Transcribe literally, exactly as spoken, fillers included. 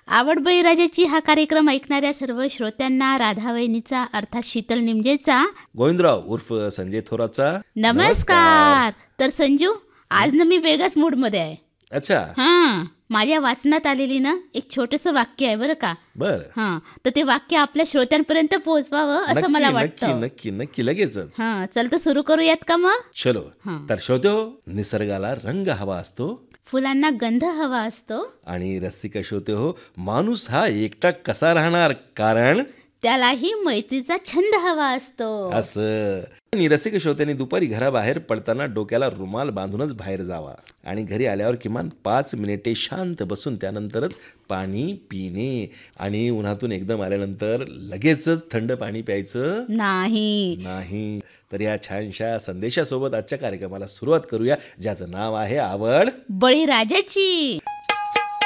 आवड बळीराजाची हा कार्यक्रम ऐकणाऱ्या सर्व श्रोत्यांना राधावहिनीचा अर्थात शीतल निमजेचा गोविंदराव उर्फ संजय थोरातचा नमस्कार. तर संजू, आज ना मी वेगळ्याच मूडमध्ये आहे. अच्छा. हां, माझ्या वाचनात आलेली ना एक छोटंसं वाक्य आहे बरं का. बर. हां, तर ते वाक्य आपल्या श्रोत्यांपर्यंत पोहोचवावं असं मला नक्की वाटतं. नक्की नक्की लगेचच. हां, चल तर सुरू करूयात का मग. चलो. हां. तर श्रोत्यो, निसर्गाला रंग हवा असतो फुलांना गंध हवा असतो आणि रसिक श्रोते हो, माणूस हा एकटा कसा राहणार, कारण त्यालाही मैत्रीचा छंद हवा असतो. असं. आणि रसिक श्रोत्यांनी दुपारी घराबाहेर पडताना डोक्याला रुमाल बांधूनच बाहेर जावा आणि घरी आल्यावर किमान पाच मिनिटे शांत बसून त्यानंतरच पाणी पिणे. आणि उन्हातून एकदम आल्यानंतर लगेचच थंड पाणी प्यायचं नाही नाही. तर या छानशा संदेशासोबत आजच्या कार्यक्रमाला सुरुवात करूया, ज्याचं नाव आहे आवड बळीराजाची.